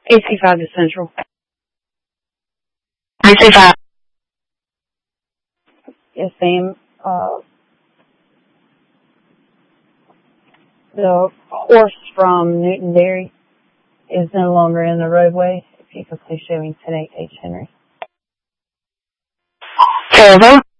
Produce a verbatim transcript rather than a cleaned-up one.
A C five to Central. A C five. Yes, ma'am. Uh, the horse from Newton Dairy is no longer in the roadway. If you could please show me ten eight H Henry. Silver.